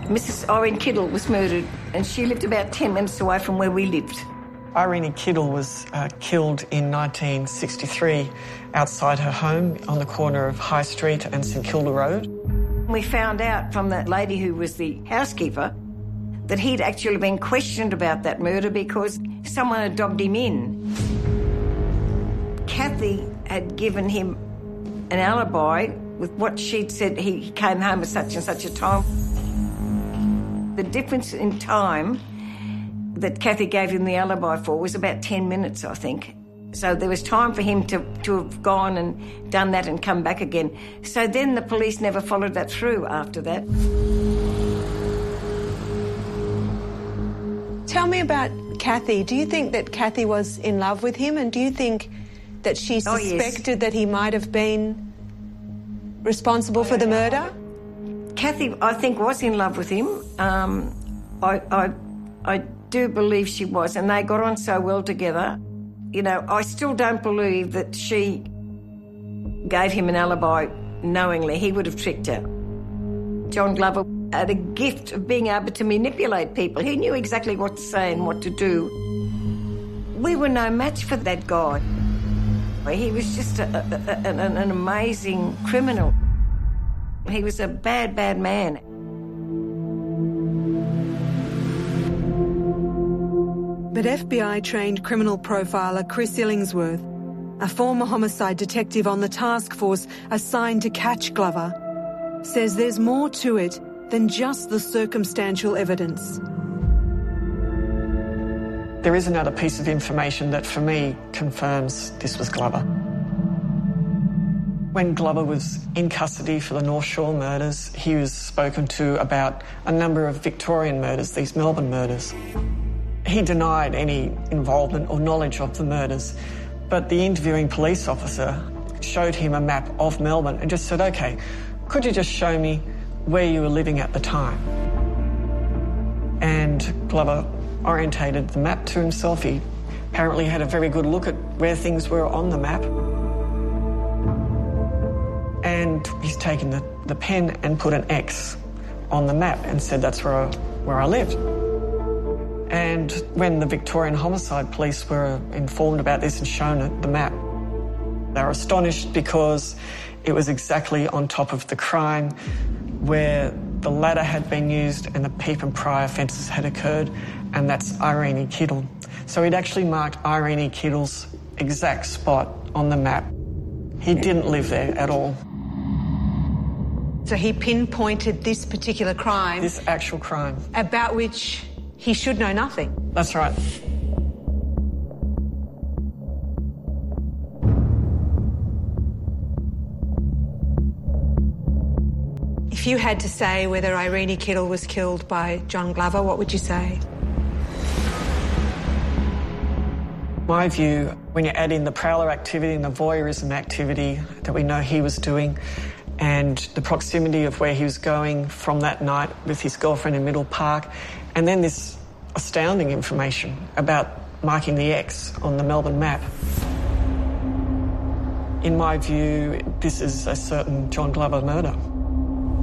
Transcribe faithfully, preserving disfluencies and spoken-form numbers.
Missus Irene Kittle was murdered, and she lived about ten minutes away from where we lived. Irene Kittle was uh, killed in nineteen sixty-three outside her home on the corner of High Street and St Kilda Road. We found out from that lady who was the housekeeper that he'd actually been questioned about that murder because someone had dobbed him in. Kathy had given him an alibi with what she'd said he came home at such and such a time. The difference in time that Kathy gave him the alibi for was about ten minutes, I think. So there was time for him to, to have gone and done that and come back again. So then the police never followed that through after that. Tell me about Kathy. Do you think that Kathy was in love with him, and do you think that she suspected oh, yes. that he might have been responsible for the murder? Kathy, I think, was in love with him. Um, I, I, I do believe she was, and they got on so well together. You know, I still don't believe that she gave him an alibi knowingly. He would have tricked her. John Glover had a gift of being able to manipulate people. He knew exactly what to say and what to do. We were no match for that guy. He was just a, a, a, an, an amazing criminal. He was a bad, bad man. But F B I-trained criminal profiler Chris Illingsworth, a former homicide detective on the task force assigned to catch Glover, says there's more to it than just the circumstantial evidence. There is another piece of information that, for me, confirms this was Glover. When Glover was in custody for the North Shore murders, he was spoken to about a number of Victorian murders, these Melbourne murders. He denied any involvement or knowledge of the murders, but the interviewing police officer showed him a map of Melbourne and just said, OK, could you just show me where you were living at the time? And Glover orientated the map to himself. He apparently had a very good look at where things were on the map. And he's taken the, the pen and put an X on the map and said that's where I, where I lived. And when the Victorian Homicide Police were informed about this and shown the map, they were astonished because it was exactly on top of the crime where the ladder had been used and the Peep and Pry offences had occurred, and that's Irene Kittle. So he'd actually marked Irene Kittle's exact spot on the map. He didn't live there at all. So he pinpointed this particular crime? This actual crime. About which he should know nothing? That's right. If you had to say whether Irene Kittle was killed by John Glover, what would you say? My view, when you add in the prowler activity and the voyeurism activity that we know he was doing, and the proximity of where he was going from that night with his girlfriend in Middle Park, and then this astounding information about marking the X on the Melbourne map. In my view, this is a certain John Glover murder.